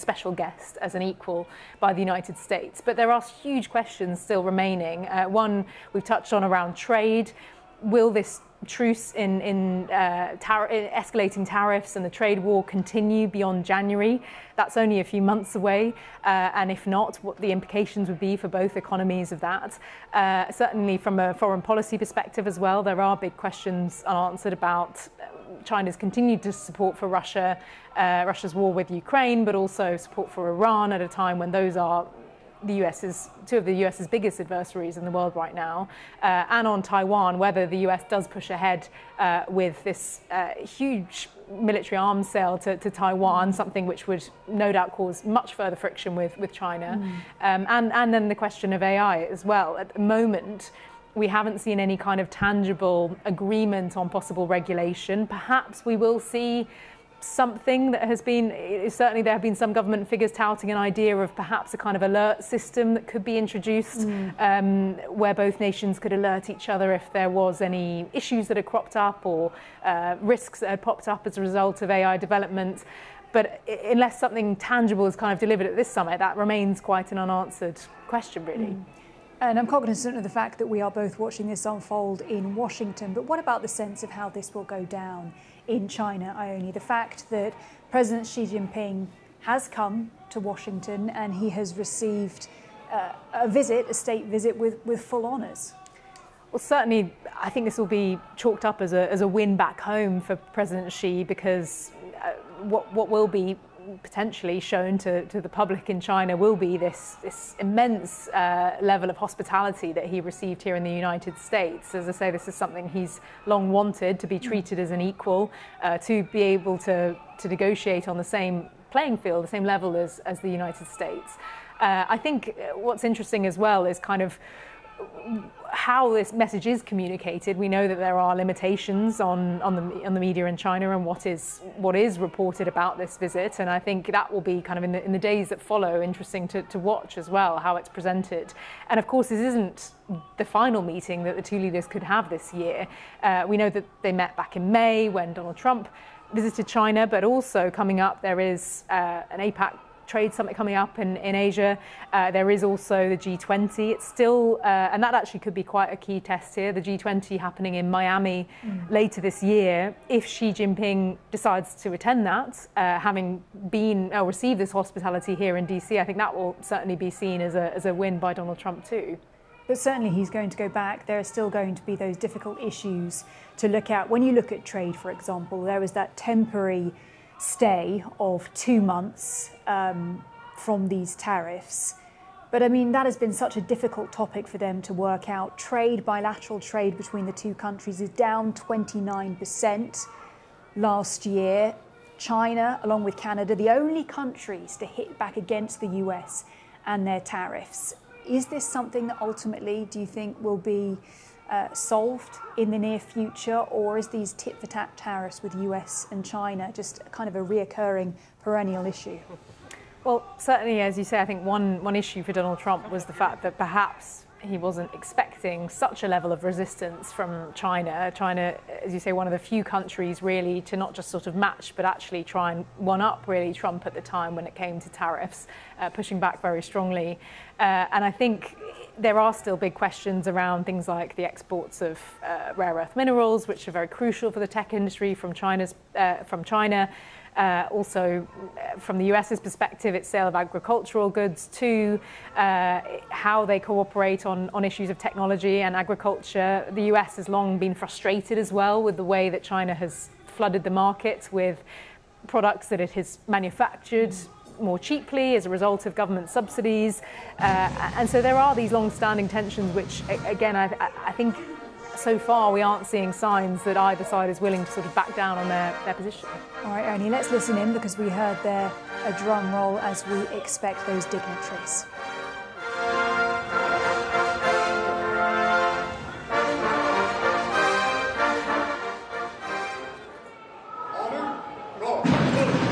special guest, as an equal by the United States. But there are huge questions still remaining. One we've touched on around trade. Will this truce in escalating tariffs and the trade war continue beyond January? That's only a few months away, and if not, what the implications would be for both economies of that. Certainly from a foreign policy perspective as well, there are big questions unanswered about China's continued support for Russia, Russia's war with Ukraine, but also support for Iran at a time when those are two of the US's biggest adversaries in the world right now, and on Taiwan, whether the US does push ahead with this huge military arms sale to Taiwan, something which would no doubt cause much further friction with China, and then the question of AI as well. At the moment, we haven't seen any kind of tangible agreement on possible regulation. Perhaps we will see something that has been, certainly there have been some government figures touting an idea of perhaps a kind of alert system that could be introduced, where both nations could alert each other if there was any issues that had cropped up or risks that had popped up as a result of AI development. But unless something tangible is kind of delivered at this summit, that remains quite an unanswered question, really. And I'm cognizant of the fact that we are both watching this unfold in Washington, but what about the sense of how this will go down in China, Ione? The fact that President Xi Jinping has come to Washington and he has received a state visit with full honours. Well, certainly, I think this will be chalked up as a win back home for President Xi, because what will be potentially shown to the public in China will be this immense level of hospitality that he received here in the United States. As I say, this is something he's long wanted, to be treated as an equal, to be able to negotiate on the same playing field, the same level as the United States. I think what's interesting as well is kind of how this message is communicated. We know that there are limitations on the media in China and what is reported about this visit, and I think that will be kind of in the days that follow interesting to watch as well, how it's presented. And of course, this isn't the final meeting that the two leaders could have this year. We know that they met back in May when Donald Trump visited China, but also coming up there is an APAC trade summit coming up in Asia. There is also the G20. It's still, and that actually could be quite a key test here, the G20 happening in Miami later this year. If Xi Jinping decides to attend that, having received this hospitality here in DC, I think that will certainly be seen as a win by Donald Trump too. But certainly he's going to go back. There are still going to be those difficult issues to look at. When you look at trade, for example, there was that temporary stay of 2 months from these tariffs. But I mean, that has been such a difficult topic for them to work out. Trade, bilateral trade between the two countries is down 29% last year. China, along with Canada, the only countries to hit back against the US and their tariffs. Is this something that ultimately, do you think, will be solved in the near future, or is these tit-for-tat tariffs with US and China just kind of a reoccurring perennial issue? Well, certainly, as you say, I think one issue for Donald Trump was the fact that perhaps he wasn't expecting such a level of resistance from China. China, as you say, one of the few countries really to not just sort of match, but actually try and one-up really Trump at the time when it came to tariffs, pushing back very strongly. And I think there are still big questions around things like the exports of rare earth minerals, which are very crucial for the tech industry from China. Also, from the US's perspective, its sale of agricultural goods too, how they cooperate on issues of technology and agriculture. The US has long been frustrated as well with the way that China has flooded the market with products that it has manufactured more cheaply as a result of government subsidies. And so there are these long-standing tensions, which, again, I think so far we aren't seeing signs that either side is willing to sort of back down on their position. All right, Ione, let's listen in, because we heard there a drum roll as we expect those dignitaries.